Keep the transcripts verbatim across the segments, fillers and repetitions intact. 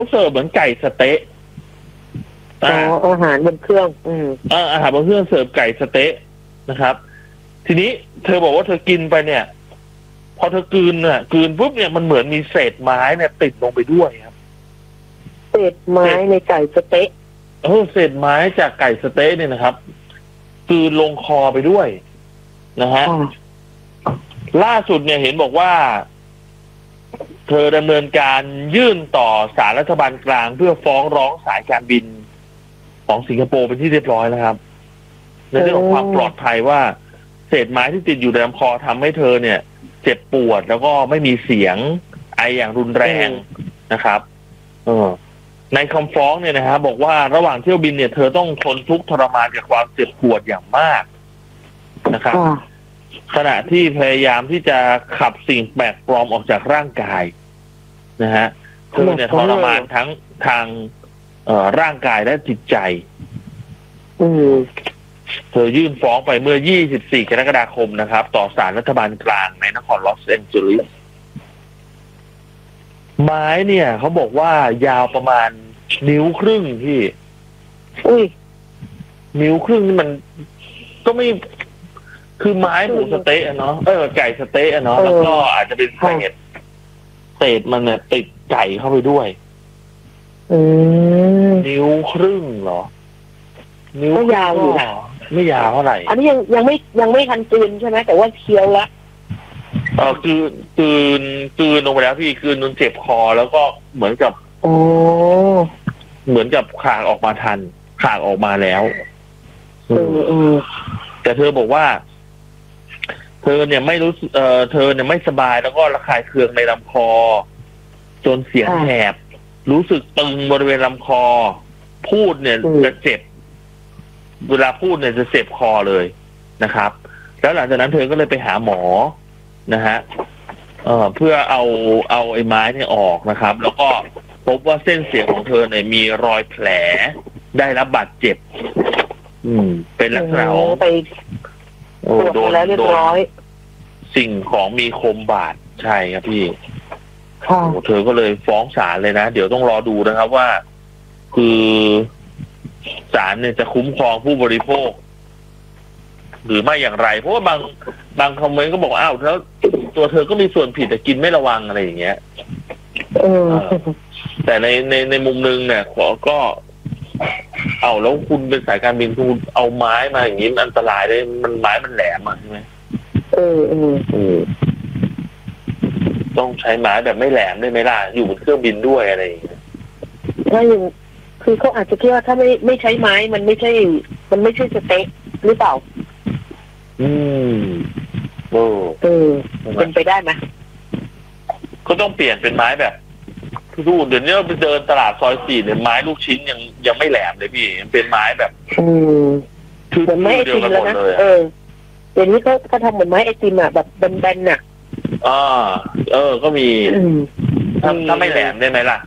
เสิร์ฟเหมือนไก่สเต๊ะอ๋ออาหารบนเครื่อง อืมอ่าอาหารบนเครื่องเสิร์ฟไก่สเต๊ะนะครับ ทีนี้เธอบอกว่าเธอกินไปเนี่ย พอเธอกลืนน่ะกลืนปุ๊บเนี่ยมันเหมือนมีเศษไม้เนี่ยติดลงไปด้วยครับเศษไม้ในไก่สเต๊ะเออเศษไม้จากไก่สเต๊ะเนี่ยนะครับกลืนลงคอไปด้วยนะฮะล่าสุดเนี่ยเห็นบอกว่าเธอดำเนินการยื่นต่อศาลรัฐบาลกลางเพื่อฟ้องร้องสายการบินของสิงคโปร์เป็นที่เรียบร้อยแล้วครับในเรื่องของความปลอดภัยว่าเศษไม้ที่ติดอยู่ในลำคอทำให้เธอเนี่ยเจ็บปวดแล้วก็ไม่มีเสียงไออย่างรุนแรงนะครับเออในคำฟ้องเนี่ยนะครับบอกว่าระหว่างเที่ยวบินเนี่ยเธอต้องทนทุกข์ทรมานกับความเจ็บปวดอย่างมากนะครับขณะที่พยายามที่จะขับสิ่งแปลกปลอมออกจากร่างกายนะฮะเธอเนี่ยทรมานทั้งทางเอ่อร่างกายและจิตใจอืมเธอยื่นฟ้องไปเมื่อยี่สิบสี่กรกฎาคมนะครับต่อศาลรัฐบาลกลางในนครลอสแองเจลิสไม้เนี่ยเขาบอกว่ายาวประมาณนิ้วครึ่งพี่อุ้ยนิ้วครึ่งนี่มันก็ไม่คือไม้หมูสเต๊ะเนาะเออไก่สเต๊ะเนาะแล้วก็อาจจะเป็นเศษเศษมันเนี่ยติดไก่เข้าไปด้วยนิ้วครึ่งเหรอนิ้วไม่ยาวอยู่ไม่ยาวเท่าไหร่อันนี้ยังยังไม่ยังไม่ทันกลืนใช่ไหมแต่ว่าเคี้ยวละเออกลืนกลืนกลืนลงไปแล้วพี่กลืนจนเจ็บคอแล้วก็เหมือนกับโอ้เหมือนกับขากออกมาทันขากออกมาแล้วเออเออแต่เธอบอกว่าเธอเนี่ยไม่รู้เออเธอเนี่ยไม่สบายแล้วก็ระคายเคืองในลำคอจนเสียงแหบรู้สึกตึงบริเวณลำคอพูดเนี่ยจะเจ็บเวลาพูดเนี่ยจะเจ็บคอเลยนะครับแล้วหลังจากนั้นเธอก็เลยไปหาหมอนะฮะเอ่อเพื่อเอาเอาไอ้ไม้เนี่ยออกนะครับแล้วก็พบว่าเส้นเสียงของเธอเนี่ยมีรอยแผลได้รับบาดเจ็บอืมเป็นลักษณะของไปโอ้โดนโดนสิ่งของมีคมบาดใช่ครับพี่โอ้เธอก็เลยฟ้องศาลเลยนะเดี๋ยวต้องรอดูนะครับว่าคือศาลเนี่ยจะคุ้มครองผู้บริโภคหรือไม่อย่างไรเพราะว่าบางบางคอมเมนต์ก็บอกอ้าวแล้วตัวเธอก็มีส่วนผิดแต่กินไม่ระวังอะไรอย่างเงี้ยแต่ในในในมุมนึงเนี่ยขอก็เอาแล้วคุณเป็นสายการบินคุณเอาไม้มาอย่างนี้มันอันตรายเลยมันไม้มันแหลมอ่ะใช่ไหมเออเออเออต้องใช้ไม้แบบไม่แหลมได้ไหมล่ะอยู่บนเครื่องบินด้วยอะไรอย่างเงี้ยถ้าอย่างคือเขาอาจจะคิดว่าถ้าไม่ไม่ใช้ไม้มันไม่ใช่ มันไม่ใช่สเต็กหรือเปล่าอืมโอ้เออเป็นไปได้ไหมก็ต้องเปลี่ยนเป็นไม้แบบดูเดี๋ยวนี้เราไปเดินตลาดซอยสี่เนี่ยไม้ลูกชิ้นยังยังไม่แหลมเลยพี่ยังเป็นไม้แบบอืมคือเหมือนไม้ไอติมแล้วนะเออเดี๋ยวนี้เขาเขาทำเหมือนไม้ไอติมอ่ะแบบแบนๆน่ะอ่าเออก็มีถ้าถ้าไม่แหลมได้ไหมล่ะ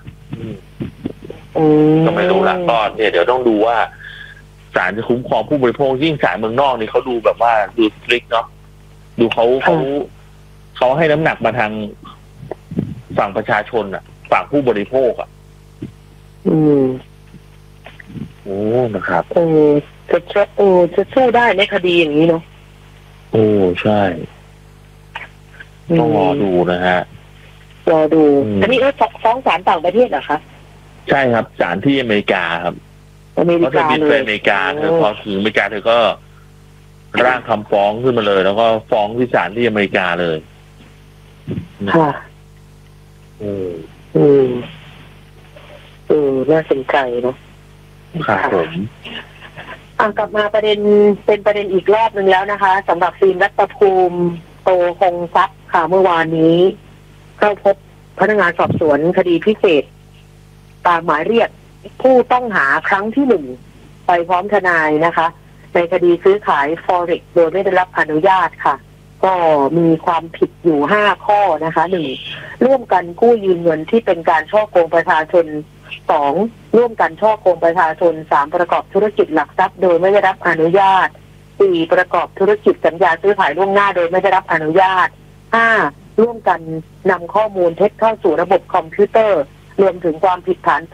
ก็ไม่รู้ละก็เนี่ยเดี๋ยวต้องดูว่าศาลจะคุ้มครองผู้บริโภคยิ่งศาลเมืองนอกนี่เขาดูแบบว่าดูสตริกเนาะดูเขาเขาเขาให้น้ำหนักมาทางฝั่งประชาชนอ่ะฝั่งผู้บริโภคอ่ะอืมโอ้นะครับเออจะจะโอ้จะสู้ได้ในคดีอย่างนี้เนาะโอ้ใช่ต้องรอดูนะฮะรอดูอันนี้ก็ฟ้องศาลต่างประเทศเหรอคะใช่ครับศาลที่อเมริกาครับอเมริกาเลยอเมริกาเธอพอถึงอเมริกาเธอก็ร่างคำฟ้องขึ้นมาเลยแล้วก็ฟ้องที่ศาลที่อเมริกาเลยค่ะอืมอืมอืมน่าสนใจเนาะครับผมอ่ะกลับมาประเด็นเป็นประเด็นอีกรอบหนึ่งแล้วนะคะสำหรับฟิล์มรัตภูมิโตคงทรัพย์ค่ะเมื่อวานนี้เข้าพบพนักงานสอบสวนคดีพิเศษตามหมายเรียกผู้ต้องหาครั้งที่หนึ่งไปพร้อมทนายนะคะในคดีซื้อขาย Forex โดยไม่ได้รับอนุญาตค่ะก็มีความผิดอยู่ห้าข้อนะคะหนึ่งร่วมกันกู้ยืมเงินที่เป็นการฉ้อโกงประชาชนสองร่วมกันฉ้อโกงประชาชนสามประกอบธุรกิจหลักทรัพย์โดยไม่ได้รับอนุญาตสี่ประกอบธุรกิจสัญญาซื้อขายล่วงหน้าโดยไม่ได้รับอนุญาตห้าร่วมกันนำข้อมูลเท็จเข้าสู่ระบบคอมพิวเตอร์รวมถึงความผิดฐาน